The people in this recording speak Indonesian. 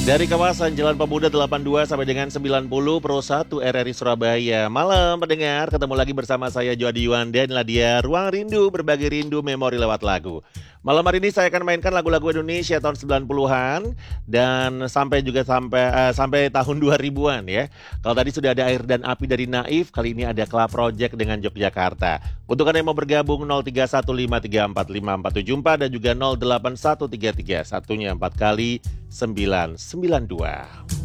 Dari kawasan Jalan Pemuda 82 sampai dengan 90 Pro 1 RRI Surabaya. Malam pendengar, ketemu lagi bersama saya Joadi Yuanda. Inilah dia Ruang Rindu, berbagi rindu memori lewat lagu. Malam hari ini saya akan mainkan lagu-lagu Indonesia tahun 90-an dan sampai tahun 2000-an ya. Kalau tadi sudah ada Air dan Api dari Naif, kali ini ada Club Project dengan Yogyakarta. Untuk Anda yang mau bergabung 0315345474 dan juga 08133 satunya 4 kali 992.